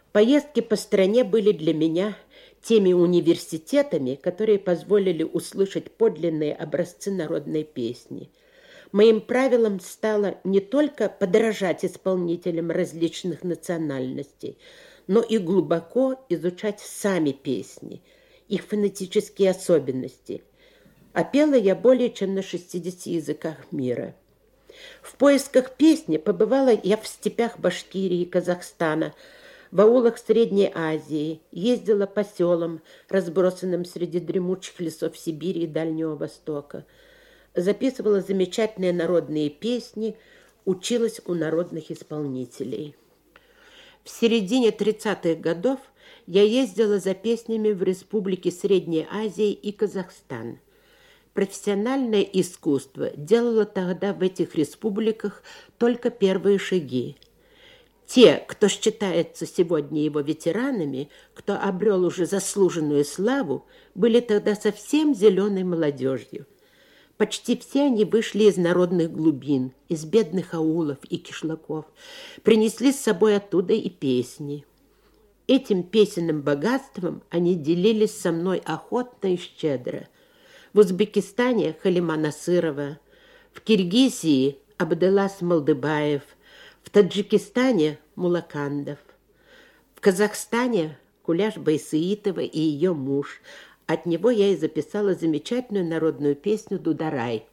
Поездки по стране были для меня теми университетами, которые позволили услышать подлинные образцы народной песни. Моим правилом стало не только подражать исполнителям различных национальностей, но и глубоко изучать сами песни, их фонетические особенности. А пела я более чем на 60 языках мира. В поисках песни побывала я в степях Башкирии и Казахстана, в аулах Средней Азии, ездила по селам, разбросанным среди дремучих лесов Сибири и Дальнего Востока, записывала замечательные народные песни, училась у народных исполнителей. В середине 30-х годов я ездила за песнями в республики Средней Азии и Казахстан. Профессиональное искусство делало тогда в этих республиках только первые шаги. Те, кто считается сегодня его ветеранами, кто обрел уже заслуженную славу, были тогда совсем зеленой молодежью. Почти все они вышли из народных глубин, из бедных аулов и кишлаков, принесли с собой оттуда и песни. Этим песенным богатством они делились со мной охотно и щедро. В Узбекистане Халима Насырова, в Киргизии Абделас Малдыбаев, в Таджикистане Мулакандов, в Казахстане Куляш Байсеитова и ее муж. От него я и записала замечательную народную песню «Дударай».